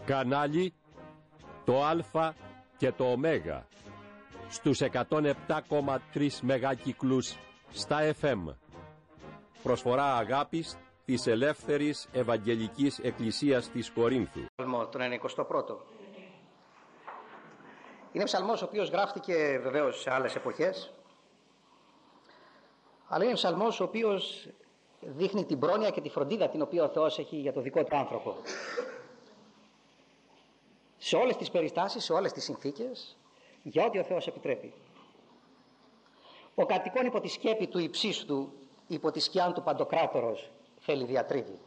Κανάλι το Α και το Ω στους 107,3 μεγάκυκλους στα FM. Προσφορά αγάπης της Ελεύθερης Ευαγγελικής Εκκλησίας της Κορίνθου. Τον 91ο. Είναι ψαλμός ο οποίος γράφτηκε βεβαίως σε άλλες εποχές, αλλά είναι ψαλμός ο οποίος δείχνει την πρόνοια και τη φροντίδα την οποία ο Θεός έχει για το δικό του άνθρωπο. Σε όλες τις περιστάσεις, σε όλες τις συνθήκες, για ό,τι ο Θεός επιτρέπει. Ο κατοικών υπό τη σκέπη του υψίστου, υπό τη σκιά του Παντοκράτορος, θέλει διατρίβει.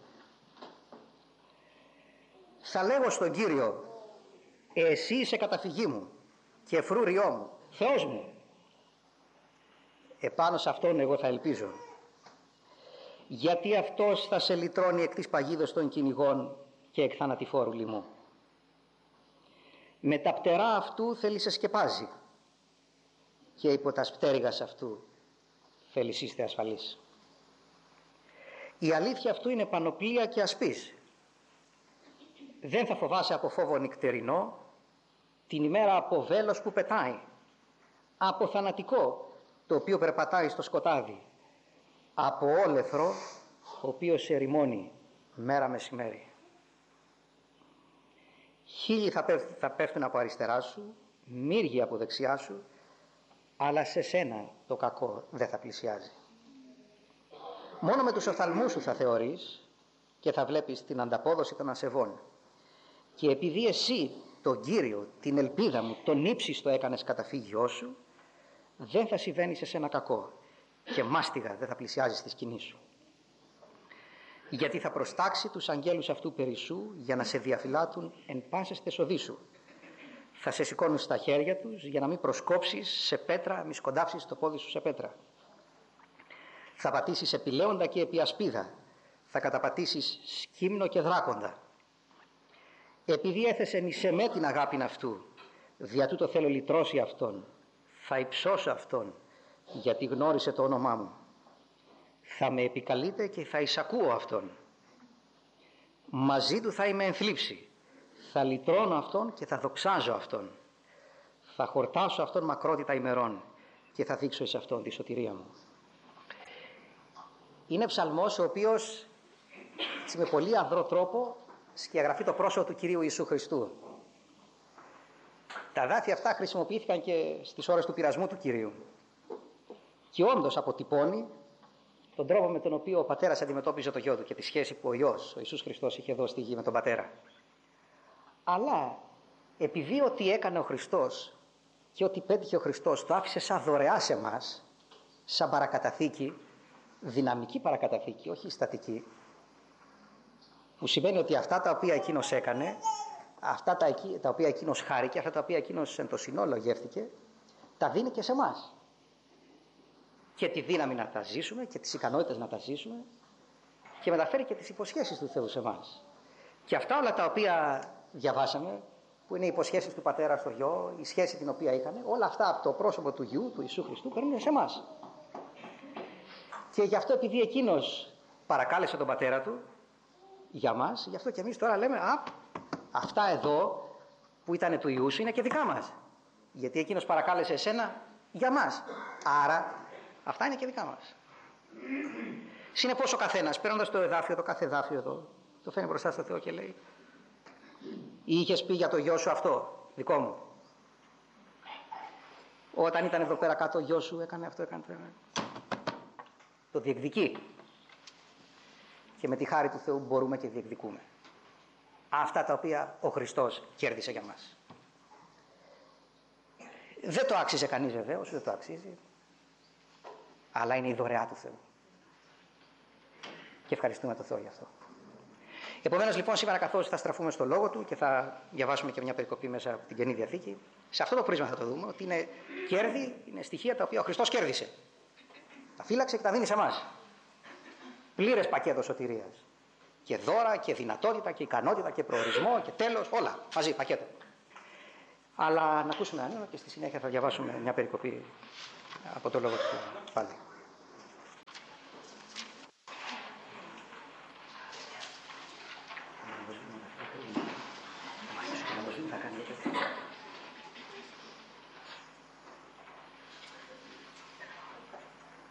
Θα λέγω στον Κύριο, εσύ είσαι καταφυγή μου και φρούριό μου, Θεός μου. Επάνω σε Αυτόν εγώ θα ελπίζω, γιατί Αυτός θα σε λυτρώνει εκ της παγίδος των κυνηγών και εκ θανατηφόρου λοιμού. Με τα πτερά Αυτού θέλει σε σκεπάζει και υπό τα σπτέρυγας Αυτού θέλει είστε ασφαλείς. Η αλήθεια Αυτού είναι πανοπλία και ασπής. Δεν θα φοβάσαι από φόβο νυχτερινό, την ημέρα από βέλος που πετάει, από θανατικό το οποίο περπατάει στο σκοτάδι, από όλεθρο ο οποίος σε ερημώνει μέρα μεσημέρι. Χίλιοι θα πέφτουν από αριστερά σου, μύριοι από δεξιά σου, αλλά σε σένα το κακό δεν θα πλησιάζει. Μόνο με τους οφθαλμούς σου θα θεωρείς και θα βλέπεις την ανταπόδοση των ασεβών. Και επειδή εσύ τον Κύριο, την ελπίδα μου, τον ύψιστο έκανες καταφύγιό σου, δεν θα συμβαίνει σε σένα κακό και μάστιγα δεν θα πλησιάζει στη σκηνή σου. Γιατί θα προστάξει τους αγγέλους αυτού περί σου για να σε διαφυλάτουν εν πάσες τεσοδοί σου. Θα σε σηκώνουν στα χέρια τους για να μην προσκόψεις σε πέτρα, μη σκοντάψεις το πόδι σου σε πέτρα. Θα πατήσεις επί λέοντα και επί ασπίδα. Θα καταπατήσεις σκύμνο και δράκοντα. Επειδή έθεσεν εις εμέ την αγάπην αυτού, δια τούτο θέλω λυτρώσει αυτόν. Θα υψώσω αυτόν, γιατί γνώρισε το όνομά μου. Θα με επικαλείτε και θα εισακούω αυτόν. Μαζί του θα είμαι εν θλίψη. Θα λυτρώνω αυτόν και θα δοξάζω αυτόν. Θα χορτάσω αυτόν μακρότητα ημερών και θα δείξω εις αυτόν τη σωτηρία μου. Είναι ψαλμός ο οποίος με πολύ ανδρό τρόπο σκιαγραφεί το πρόσωπο του Κυρίου Ιησού Χριστού. Τα δάφια αυτά χρησιμοποιήθηκαν και στις ώρες του πειρασμού του Κυρίου και όντως αποτυπώνει τον τρόπο με τον οποίο ο πατέρας αντιμετώπιζε το γιο του και τη σχέση που ο Υιός, ο Ιησούς Χριστός, είχε δώσει στη γη με τον πατέρα. Αλλά επειδή ό,τι έκανε ο Χριστός και ό,τι πέτυχε ο Χριστός το άφησε σαν δωρεά σε εμάς, σαν παρακαταθήκη, δυναμική παρακαταθήκη, όχι στατική, που σημαίνει ότι αυτά τα οποία εκείνος έκανε, αυτά τα οποία εκείνος χάρηκε, αυτά τα οποία εκείνος εν το συνόλο γεύτηκε, τα δίνει και σε εμάς. Και τη δύναμη να τα ζήσουμε και τις ικανότητες να τα ζήσουμε και μεταφέρει και τις υποσχέσεις του Θεού σε εμάς. Και αυτά όλα τα οποία διαβάσαμε, που είναι οι υποσχέσεις του πατέρα στο γιο, η σχέση την οποία είχαν, όλα αυτά από το πρόσωπο του γιου, του Ιησού Χριστού, παίρνουν σε εμάς. Και γι' αυτό επειδή εκείνος παρακάλεσε τον πατέρα του για μας, γι' αυτό και εμείς τώρα λέμε αυτά εδώ που ήταν του Ιού σου είναι και δικά μας. Γιατί εκείνος παρακάλεσε εσένα για μας. Άρα αυτά είναι και δικά μας. Συνεπώς ο καθένας παίρνοντας το εδάφιο, το κάθε εδάφιο εδώ, το φέρνει μπροστά στο Θεό και λέει: ή είχες πει για το γιο σου αυτό, δικό μου. Όταν ήταν εδώ πέρα κάτω ο γιος σου έκανε αυτό, έκανε αυτό. Το διεκδικεί. Και με τη χάρη του Θεού μπορούμε και διεκδικούμε αυτά τα οποία ο Χριστός κέρδισε για μας. Δεν το άξιζε κανείς βεβαίως, δεν το αξίζει, αλλά είναι η δωρεά του Θεού και ευχαριστούμε τον Θεό γι' αυτό. Επομένως λοιπόν σήμερα καθώς θα στραφούμε στο λόγο του και θα διαβάσουμε και μια περικοπή μέσα από την Καινή Διαθήκη, σε αυτό το πρίσμα θα το δούμε ότι είναι κέρδη, είναι στοιχεία τα οποία ο Χριστός κέρδισε. Τα φύλαξε και τα δίνει σε εμάς. Πλήρες πακέτο σωτηρίας. Και δώρα και δυνατότητα και ικανότητα και προορισμό και τέλος, όλα μαζί, πακέτο. Αλλά να ακούσουμε ένα και στη συνέχεια θα διαβάσουμε μια περικοπή από το λόγο του πάλι.